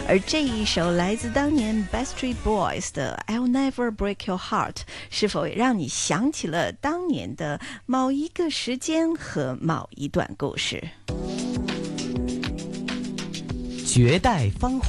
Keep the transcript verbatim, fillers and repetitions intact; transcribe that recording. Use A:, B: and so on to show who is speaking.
A: 而这一首来自当年 Backstreet Boys 的 I'll Never Break Your Heart 是否也让你想起了当年的某一个时间和某一段故事？
B: 绝代芳华。